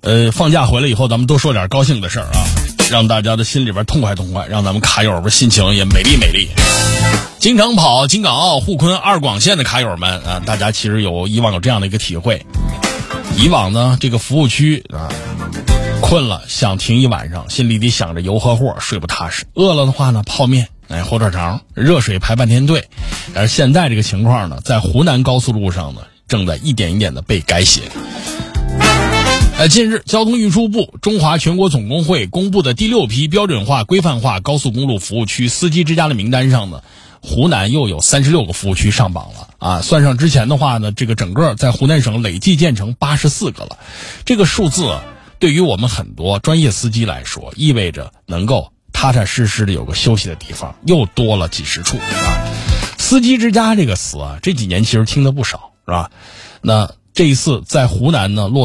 放假回来以后咱们多说点高兴的事儿啊，让大家的心里边痛快痛快，让咱们卡友们心情也美丽美丽。经常跑京港澳沪昆二广线的卡友们啊，大家其实以往有这样的一个体会，以往呢这个服务区啊困了想停一晚上，心里得想着油和货，睡不踏实。饿了的话呢，泡面火腿肠，热水排半天队。但是现在这个情况呢，在湖南高速路上呢，正在一点一点的被改写。近日，交通运输部、中华全国总工会公布的第6批标准化规范化高速公路服务区司机之家的名单上呢，湖南又有36个服务区上榜了啊！算上之前的话呢，这个整个在湖南省累计建成84个了。这个数字对于我们很多专业司机来说，意味着能够踏踏实实的有个休息的地方，又多了几十处啊！司机之家这个词啊，这几年其实听得不少，是吧？那这一次在湖南呢落